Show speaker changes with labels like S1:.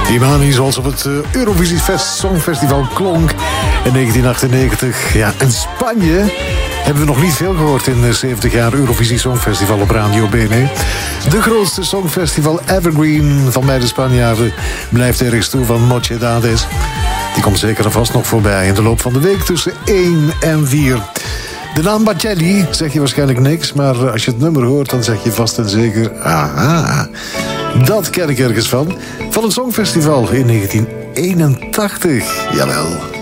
S1: Imani, zoals op het Eurovisie Songfestival klonk in 1998. Ja, en Spanje hebben we nog niet veel gehoord in 70 jaar Eurovisie Songfestival op Radio BNE. De grootste songfestival evergreen van beide Spanjaarden blijft ergens toe van Mochedades. Die komt zeker en vast nog voorbij in de loop van de week tussen 1 en 4. De naam Batelli zeg je waarschijnlijk niks, maar als je het nummer hoort, dan zeg je vast en zeker, aha, dat ken ik ergens van. Van het Songfestival in 1981, jawel.